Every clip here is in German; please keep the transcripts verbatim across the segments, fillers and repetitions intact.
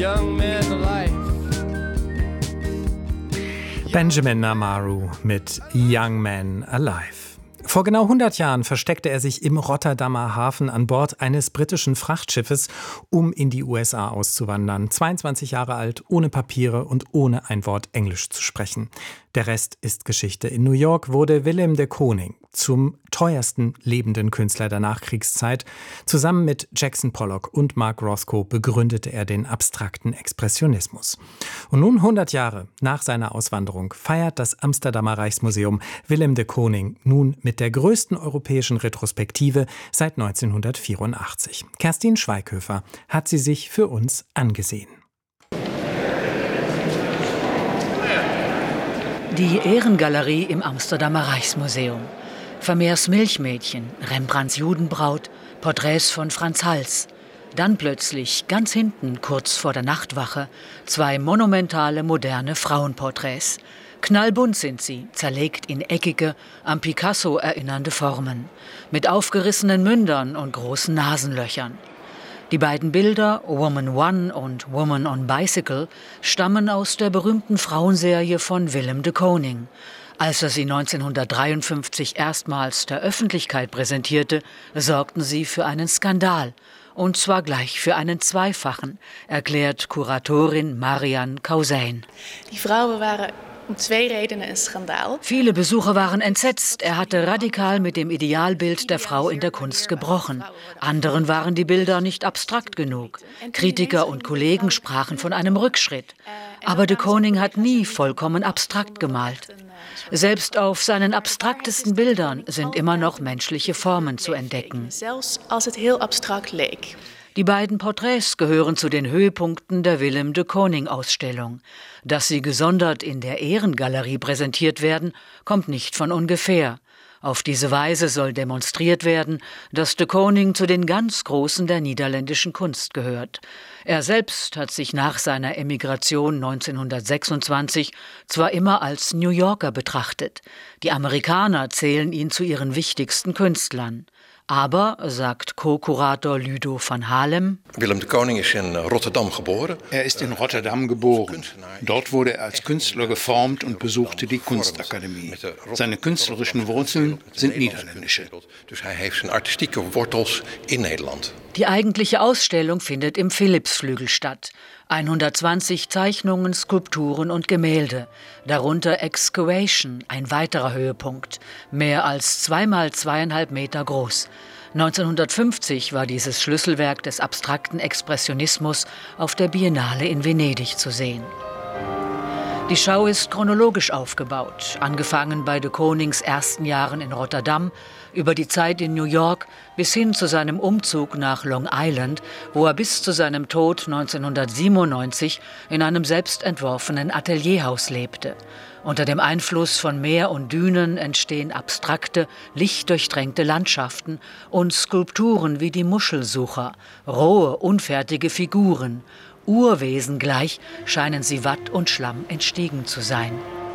young man alive. Benjamin Amaru mit Young Man Alive. Vor genau hundert Jahren versteckte er sich im Rotterdamer Hafen an Bord eines britischen Frachtschiffes, um in die U S A auszuwandern. zweiundzwanzig Jahre alt, ohne Papiere und ohne ein Wort Englisch zu sprechen. Der Rest ist Geschichte. In New York wurde Willem de Kooning zum teuersten lebenden Künstler der Nachkriegszeit. Zusammen mit Jackson Pollock und Mark Rothko begründete er den abstrakten Expressionismus. Und nun, hundert Jahre nach seiner Auswanderung, feiert das Amsterdamer Rijksmuseum Willem de Kooning nun mit der größten europäischen Retrospektive seit neunzehnhundertvierundachtzig. Kerstin Schweighöfer hat sie sich für uns angesehen. Die Ehrengalerie im Amsterdamer Rijksmuseum. Vermeers Milchmädchen, Rembrandts Judenbraut, Porträts von Franz Hals. Dann plötzlich, ganz hinten, kurz vor der Nachtwache, zwei monumentale, moderne Frauenporträts. Knallbunt sind sie, zerlegt in eckige, an Picasso erinnernde Formen. Mit aufgerissenen Mündern und großen Nasenlöchern. Die beiden Bilder, Woman One und Woman on Bicycle, stammen aus der berühmten Frauenserie von Willem de Kooning. Als er sie neunzehnhundertdreiundfünfzig erstmals der Öffentlichkeit präsentierte, sorgten sie für einen Skandal. Und zwar gleich für einen zweifachen, erklärt Kuratorin Marianne Kausein. Die Frauen waren um zwei Redenen ein Skandal. Viele Besucher waren entsetzt. Er hatte radikal mit dem Idealbild der Frau in der Kunst gebrochen. Anderen waren die Bilder nicht abstrakt genug. Kritiker und Kollegen sprachen von einem Rückschritt. Aber de Kooning hat nie vollkommen abstrakt gemalt. Selbst auf seinen abstraktesten Bildern sind immer noch menschliche Formen zu entdecken. Zelfs als het heel abstract leek. Die beiden Porträts gehören zu den Höhepunkten der Willem de Kooning-Ausstellung. Dass sie gesondert in der Ehrengalerie präsentiert werden, kommt nicht von ungefähr. Auf diese Weise soll demonstriert werden, dass de Kooning zu den ganz Großen der niederländischen Kunst gehört. Er selbst hat sich nach seiner Emigration neunzehnhundertsechsundzwanzig zwar immer als New Yorker betrachtet. Die Amerikaner zählen ihn zu ihren wichtigsten Künstlern. Aber, sagt Co-Kurator Ludo van Halem, Willem de Kooning ist in Rotterdam geboren. Er ist in Rotterdam geboren. Dort wurde er als Künstler geformt und besuchte die Kunstakademie. Seine künstlerischen Wurzeln sind niederländische. Dus hij heeft zijn artistieke wortels in Nederland. Die eigentliche Ausstellung findet im Philippsflügel statt. hundertzwanzig Zeichnungen, Skulpturen und Gemälde. Darunter Excavation, ein weiterer Höhepunkt. Mehr als zweimal zweieinhalb Meter groß. neunzehnhundertfünfzig war dieses Schlüsselwerk des abstrakten Expressionismus auf der Biennale in Venedig zu sehen. Die Schau ist chronologisch aufgebaut, angefangen bei de Koonings ersten Jahren in Rotterdam, über die Zeit in New York bis hin zu seinem Umzug nach Long Island, wo er bis zu seinem Tod neunzehnhundertsiebenundneunzig in einem selbstentworfenen Atelierhaus lebte. Unter dem Einfluss von Meer und Dünen entstehen abstrakte, lichtdurchtränkte Landschaften und Skulpturen wie die Muschelsucher, rohe, unfertige Figuren. Urwesen gleich scheinen sie Watt und Schlamm entstiegen zu sein.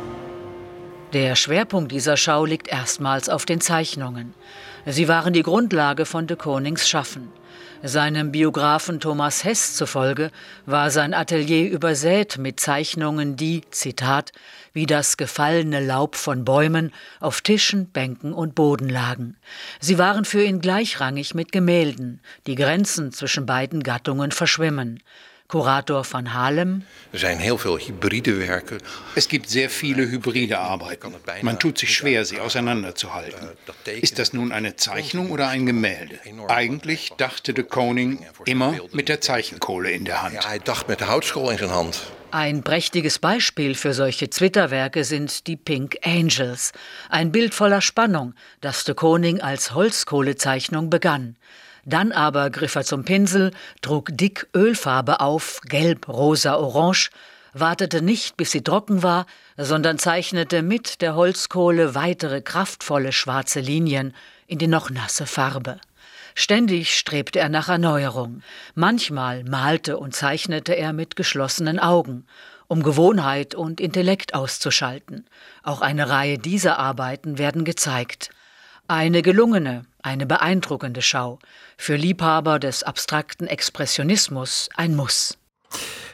Der Schwerpunkt dieser Schau liegt erstmals auf den Zeichnungen. Sie waren die Grundlage von de Koonings Schaffen. Seinem Biografen Thomas Hess zufolge war sein Atelier übersät mit Zeichnungen, die, Zitat, wie das gefallene Laub von Bäumen auf Tischen, Bänken und Boden lagen. Sie waren für ihn gleichrangig mit Gemälden. Die Grenzen zwischen beiden Gattungen verschwimmen. Kurator van Halem. Er zijn heel veel hybride werken. Es gibt sehr viele hybride Arbeiten. Man tut sich schwer, sie auseinanderzuhalten. Ist das nun eine Zeichnung oder ein Gemälde? Eigentlich dachte de Kooning immer mit der Zeichenkohle in der Hand. Ja, hij dacht met de houtskool in zijn Hand. Ein prächtiges Beispiel für solche Zwitterwerke sind die Pink Angels. Ein Bild voller Spannung, das de Kooning als Holzkohlezeichnung begann. Dann aber griff er zum Pinsel, trug dick Ölfarbe auf, gelb, rosa, orange, wartete nicht, bis sie trocken war, sondern zeichnete mit der Holzkohle weitere kraftvolle schwarze Linien in die noch nasse Farbe. Ständig strebte er nach Erneuerung. Manchmal malte und zeichnete er mit geschlossenen Augen, um Gewohnheit und Intellekt auszuschalten. Auch eine Reihe dieser Arbeiten werden gezeigt. Eine gelungene, eine beeindruckende Schau. Für Liebhaber des abstrakten Expressionismus ein Muss.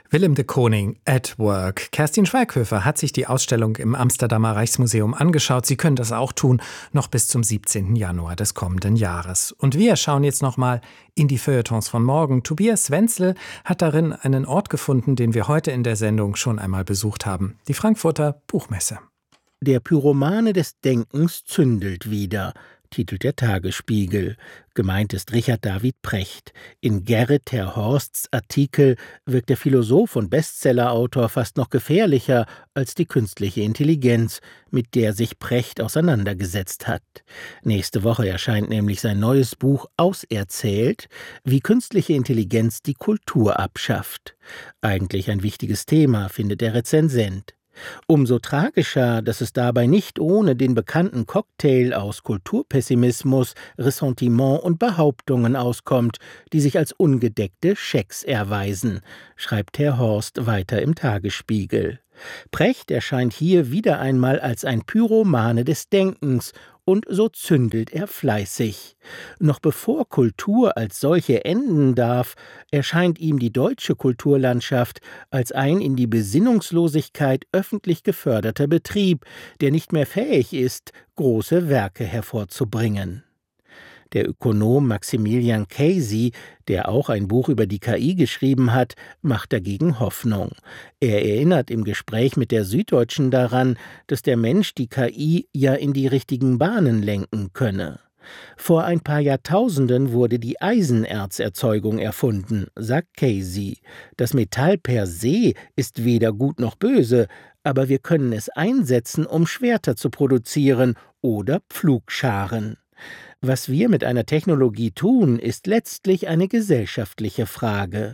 Willem de Kooning at Work. Kerstin Schweighöfer hat sich die Ausstellung im Amsterdamer Rijksmuseum angeschaut. Sie können das auch tun, noch bis zum siebzehnten Januar des kommenden Jahres. Und wir schauen jetzt nochmal in die Feuilletons von morgen. Tobias Wenzel hat darin einen Ort gefunden, den wir heute in der Sendung schon einmal besucht haben. Die Frankfurter Buchmesse. Der Pyromane des Denkens zündelt wieder, titelt der Tagesspiegel. Gemeint ist Richard David Precht. In Gerrit ter Horsts Artikel wirkt der Philosoph und Bestsellerautor fast noch gefährlicher als die künstliche Intelligenz, mit der sich Precht auseinandergesetzt hat. Nächste Woche erscheint nämlich sein neues Buch Auserzählt, wie künstliche Intelligenz die Kultur abschafft. Eigentlich ein wichtiges Thema, findet der Rezensent. Umso tragischer, dass es dabei nicht ohne den bekannten Cocktail aus Kulturpessimismus, Ressentiment und Behauptungen auskommt, die sich als ungedeckte Schecks erweisen, schreibt Herr Horst weiter im Tagesspiegel. Precht erscheint hier wieder einmal als ein Pyromane des Denkens, und so zündelt er fleißig. Noch bevor Kultur als solche enden darf, erscheint ihm die deutsche Kulturlandschaft als ein in die Besinnungslosigkeit öffentlich geförderter Betrieb, der nicht mehr fähig ist, große Werke hervorzubringen. Der Ökonom Maximilian Casey, der auch ein Buch über die K I geschrieben hat, macht dagegen Hoffnung. Er erinnert im Gespräch mit der Süddeutschen daran, dass der Mensch die K I ja in die richtigen Bahnen lenken könne. Vor ein paar Jahrtausenden wurde die Eisenerzerzeugung erfunden, sagt Casey. Das Metall per se ist weder gut noch böse, aber wir können es einsetzen, um Schwerter zu produzieren oder Pflugscharen. Was wir mit einer Technologie tun, ist letztlich eine gesellschaftliche Frage.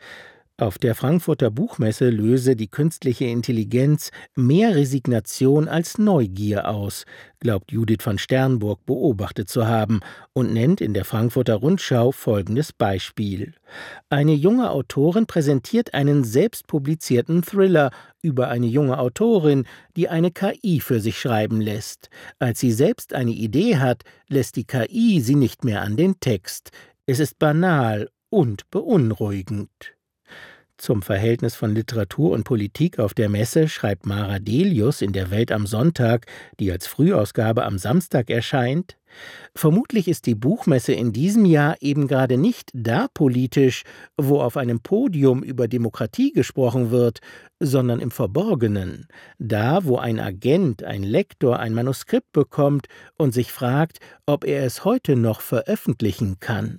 Auf der Frankfurter Buchmesse löse die künstliche Intelligenz mehr Resignation als Neugier aus, glaubt Judith von Sternburg beobachtet zu haben und nennt in der Frankfurter Rundschau folgendes Beispiel. Eine junge Autorin präsentiert einen selbst publizierten Thriller über eine junge Autorin, die eine K I für sich schreiben lässt. Als sie selbst eine Idee hat, lässt die K I sie nicht mehr an den Text. Es ist banal und beunruhigend. Zum Verhältnis von Literatur und Politik auf der Messe schreibt Mara Delius in der Welt am Sonntag, die als Frühausgabe am Samstag erscheint: Vermutlich ist die Buchmesse in diesem Jahr eben gerade nicht da politisch, wo auf einem Podium über Demokratie gesprochen wird, sondern im Verborgenen, da, wo ein Agent, ein Lektor ein Manuskript bekommt und sich fragt, ob er es heute noch veröffentlichen kann.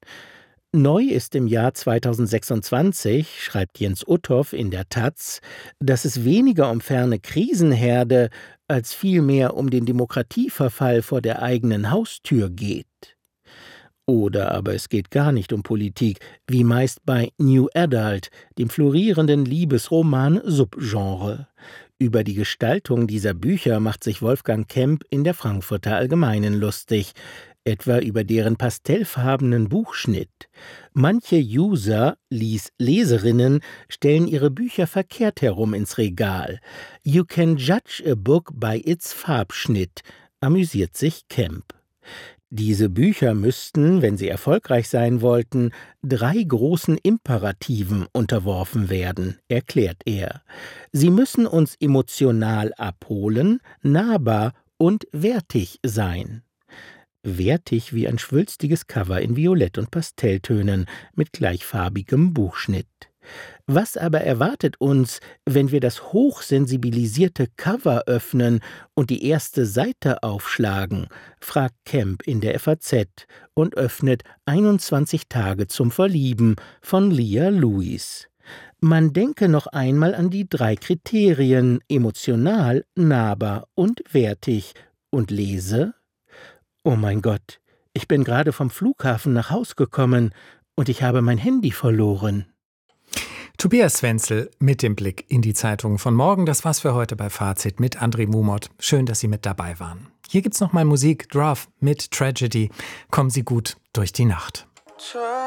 Neu ist im Jahr zweitausendsechsundzwanzig, schreibt Jens Uthoff in der Taz, dass es weniger um ferne Krisenherde als vielmehr um den Demokratieverfall vor der eigenen Haustür geht. Oder aber es geht gar nicht um Politik, wie meist bei New Adult, dem florierenden Liebesroman-Subgenre. Über die Gestaltung dieser Bücher macht sich Wolfgang Kemp in der Frankfurter Allgemeinen lustig, etwa über deren pastellfarbenen Buchschnitt. Manche User, lies Leserinnen, stellen ihre Bücher verkehrt herum ins Regal. You can judge a book by its Farbschnitt, amüsiert sich Kemp. Diese Bücher müssten, wenn sie erfolgreich sein wollten, drei großen Imperativen unterworfen werden, erklärt er. Sie müssen uns emotional abholen, nahbar und wertig sein. Wertig wie ein schwülstiges Cover in Violett- und Pastelltönen mit gleichfarbigem Buchschnitt. Was aber erwartet uns, wenn wir das hochsensibilisierte Cover öffnen und die erste Seite aufschlagen, fragt Kemp in der F A Z und öffnet einundzwanzig Tage zum Verlieben von Leah Lewis. Man denke noch einmal an die drei Kriterien, emotional, nahbar und wertig, und lese: Oh mein Gott, ich bin gerade vom Flughafen nach Haus gekommen und ich habe mein Handy verloren. Tobias Wenzel mit dem Blick in die Zeitungen von morgen. Das war's für heute bei Fazit mit André Mumot. Schön, dass Sie mit dabei waren. Hier gibt's noch mal Musik. Draft mit Tragedy. Kommen Sie gut durch die Nacht.